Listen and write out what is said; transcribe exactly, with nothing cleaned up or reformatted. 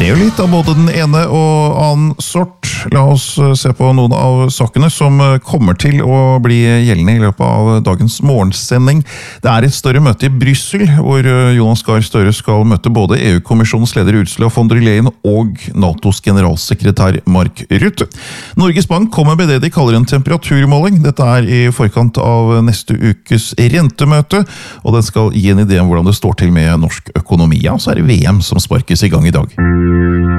skjer jo litt av både den ene og annen sort. La oss se på noen av sakene som kommer til å bli gjeldende i løpet av dagens morgensending. Det er et større møte i Brussel, hvor Jonas Gahr Støre skal møte både E U-kommisjonens leder Ursula von der Leyen og NATOs generalsekretær Mark Rutte. Norges Bank kommer med det de kaller en temperaturmåling. Dette er i forkant av neste ukes rentemøte, og den skal gi en idé om hvordan det står til med norsk økonomi. Ja, så er det V M som sparkes i gang i dag.